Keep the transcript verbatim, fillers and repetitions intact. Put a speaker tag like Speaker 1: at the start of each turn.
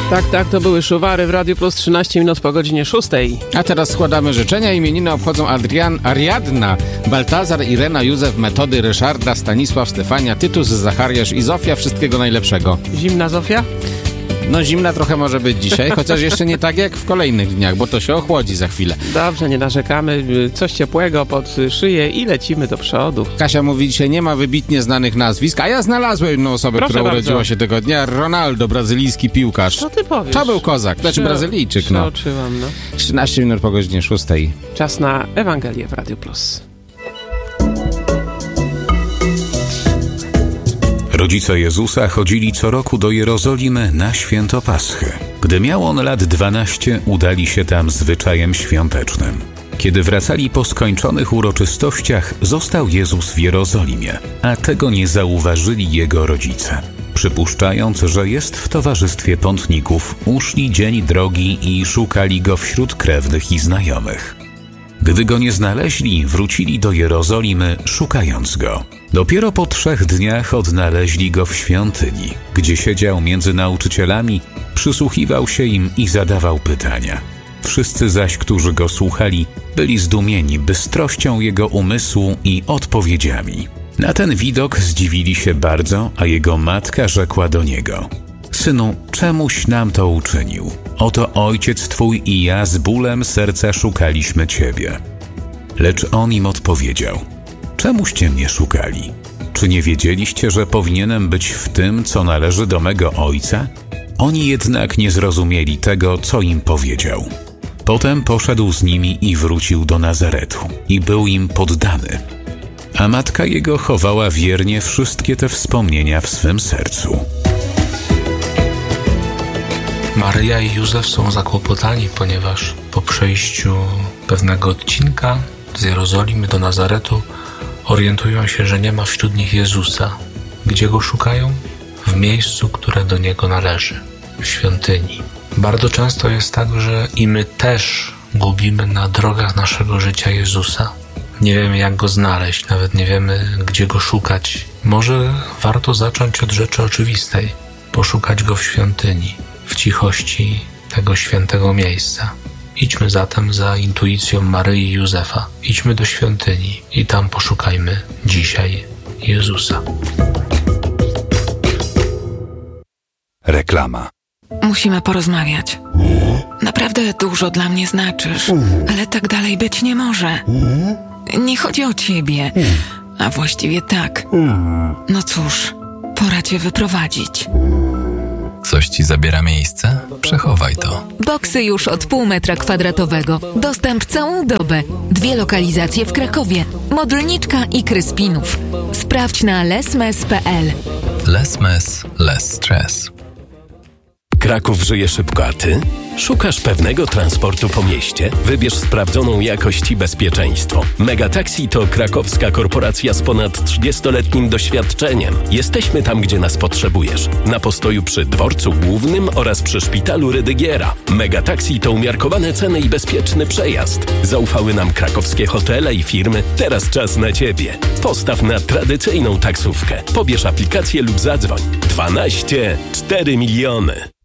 Speaker 1: Tak, tak, to były Szuwary w Radiu Plus, trzynaście minut po godzinie szóstej.
Speaker 2: A teraz składamy życzenia. Imieniny obchodzą Adrian, Ariadna, Baltazar, Irena, Józef, Metody, Ryszarda, Stanisław, Stefania, Tytus, Zachariasz i Zofia. Wszystkiego najlepszego.
Speaker 1: Zimna Zofia?
Speaker 2: No zimna trochę może być dzisiaj, chociaż jeszcze nie tak jak w kolejnych dniach, bo to się ochłodzi za chwilę.
Speaker 1: Dobrze, nie narzekamy. Coś ciepłego pod szyję i lecimy do przodu.
Speaker 2: Kasia mówi, dzisiaj nie ma wybitnie znanych nazwisk, a ja znalazłem jedną osobę,
Speaker 1: Proszę
Speaker 2: która
Speaker 1: bardzo.
Speaker 2: urodziła się tego dnia. Ronaldo, brazylijski piłkarz.
Speaker 1: Co ty powiesz?
Speaker 2: To był kozak, znaczy Brazylijczyk, no.
Speaker 1: Przeoczyłam, no.
Speaker 2: trzynaście minut po godzinie szóstej.
Speaker 1: Czas na Ewangelię w Radiu Plus.
Speaker 3: Rodzice Jezusa chodzili co roku do Jerozolimy na święto Paschy. Gdy miał on lat dwanaście, udali się tam zwyczajem świątecznym. Kiedy wracali po skończonych uroczystościach, został Jezus w Jerozolimie, a tego nie zauważyli jego rodzice. Przypuszczając, że jest w towarzystwie pątników, uszli dzień drogi i szukali go wśród krewnych i znajomych. Gdy go nie znaleźli, wrócili do Jerozolimy, szukając go. Dopiero po trzech dniach odnaleźli go w świątyni, gdzie siedział między nauczycielami, przysłuchiwał się im i zadawał pytania. Wszyscy zaś, którzy go słuchali, byli zdumieni bystrością jego umysłu i odpowiedziami. Na ten widok zdziwili się bardzo, a jego matka rzekła do niego: Synu, czemuś nam to uczynił? Oto ojciec twój i ja z bólem serca szukaliśmy ciebie. Lecz on im odpowiedział: Czemuście mnie szukali? Czy nie wiedzieliście, że powinienem być w tym, co należy do mego ojca? Oni jednak nie zrozumieli tego, co im powiedział. Potem poszedł z nimi i wrócił do Nazaretu i był im poddany. A matka jego chowała wiernie wszystkie te wspomnienia w swym sercu.
Speaker 4: Maryja i Józef są zakłopotani, ponieważ po przejściu pewnego odcinka z Jerozolimy do Nazaretu orientują się, że nie ma wśród nich Jezusa. Gdzie go szukają? W miejscu, które do niego należy, w świątyni. Bardzo często jest tak, że i my też gubimy na drogach naszego życia Jezusa. Nie wiemy, jak go znaleźć, nawet nie wiemy, gdzie go szukać. Może warto zacząć od rzeczy oczywistej. Poszukać go w świątyni, w cichości tego świętego miejsca. Idźmy zatem za intuicją Maryi i Józefa. Idźmy do świątyni i tam poszukajmy dzisiaj Jezusa.
Speaker 5: Reklama.
Speaker 6: Musimy porozmawiać. Naprawdę dużo dla mnie znaczysz, ale tak dalej być nie może. Nie chodzi o ciebie, a właściwie tak. No cóż, pora cię wyprowadzić.
Speaker 7: Coś ci zabiera miejsce? Przechowaj to.
Speaker 6: Boksy już od pół metra kwadratowego. Dostęp całą dobę. Dwie lokalizacje w Krakowie. Modlniczka i Kryspinów. Sprawdź na lesmes kropka pe el.
Speaker 7: Lesmes, less stress.
Speaker 8: Kraków żyje szybko, a ty? Szukasz pewnego transportu po mieście? Wybierz sprawdzoną jakość i bezpieczeństwo. Megataxi to krakowska korporacja z ponad trzydziestoletnim doświadczeniem. Jesteśmy tam, gdzie nas potrzebujesz. Na postoju przy Dworcu Głównym oraz przy Szpitalu Rydygiera. Megataxi to umiarkowane ceny i bezpieczny przejazd. Zaufały nam krakowskie hotele i firmy. Teraz czas na ciebie. Postaw na tradycyjną taksówkę. Pobierz aplikację lub zadzwoń. dwanaście cztery miliony.